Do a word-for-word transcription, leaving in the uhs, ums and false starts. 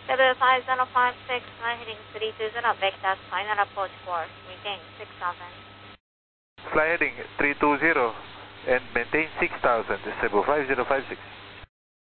Cebu five zero five six, fly heading three two zero, vector, final approach course, maintain six thousand. Fly heading three two zero and maintain six thousand, Cebu five zero five six.